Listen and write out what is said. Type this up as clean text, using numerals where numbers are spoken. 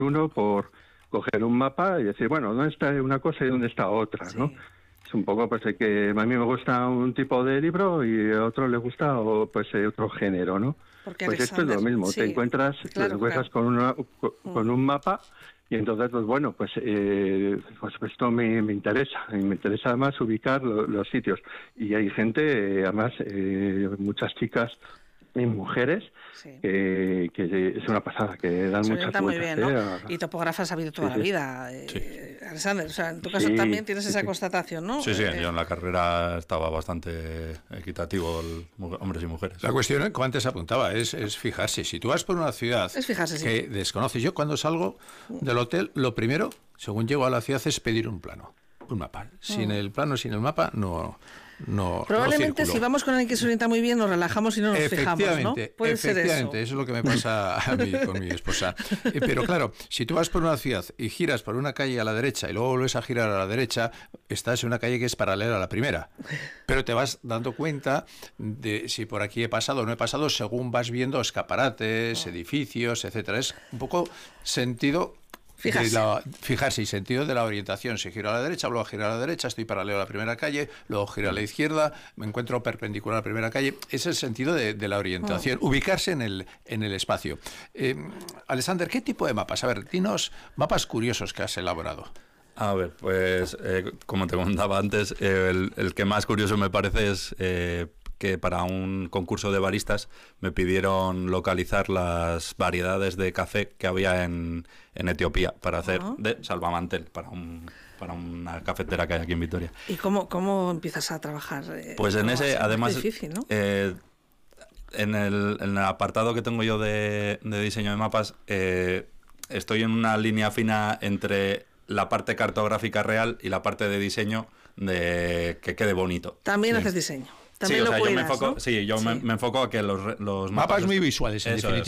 uno por coger un mapa y decir, bueno, ¿dónde está una cosa y dónde está otra, Sí. ¿no? Es un poco pues de que a mí me gusta un tipo de libro y a otro le gusta otro género, ¿no? Porque Pues esto es lo Alexander, mismo, sí, te encuentras claro. con un mapa y entonces pues bueno, pues esto me interesa, y me interesa además ubicar los sitios. Y hay gente, además muchas chicas y mujeres Sí. que es una pasada, que dan Se muchas orienta muy vueltas. bien, ¿no? Y topógrafa has habido toda Sí, la sí. vida, Sí. Alexander. O sea, en tu caso Sí, también tienes sí, esa sí. constatación, ¿no? Sí, yo en la carrera estaba bastante equitativo, hombres y mujeres. La cuestión, como antes apuntaba, es fijarse. Si tú vas por una ciudad Es fijarse, sí. que desconoces, yo cuando salgo del hotel, lo primero, según llego a la ciudad, es pedir un plano, un mapa. Sin el plano, sin el mapa, no Probablemente circulo. si vamos con alguien que se orienta muy bien, nos relajamos y no nos fijamos, ¿no? Puede ser eso. Efectivamente, eso es lo que me pasa a mí con mi esposa. Pero claro, si tú vas por una ciudad y giras por una calle a la derecha y luego vuelves a girar a la derecha, estás en una calle que es paralela a la primera. Pero te vas dando cuenta de si por aquí he pasado o no he pasado según vas viendo escaparates, edificios, etcétera. Es un poco sentido... Fijarse y sentido de la orientación. Si giro a la derecha, luego giro a la derecha, estoy paralelo a la primera calle, luego giro a la izquierda, me encuentro perpendicular a la primera calle. Ese es el sentido de la orientación, ubicarse en el espacio. Alexander, ¿qué tipo de mapas? A ver, dinos mapas curiosos que has elaborado. A ver, pues como te comentaba antes, el que más curioso me parece es que para un concurso de baristas me pidieron localizar las variedades de café que había en Etiopía para hacer de salvamantel para una cafetera que hay aquí en Vitoria. ¿Y cómo empiezas a trabajar? Pues en ese, además, es difícil, ¿no? en el apartado que tengo yo de diseño de mapas, estoy en una línea fina entre la parte cartográfica real y la parte de diseño de que quede bonito. También haces diseño. También sí, lo cuidas, yo me enfoco, ¿no? me enfoco a que los mapas muy visuales, en definitiva.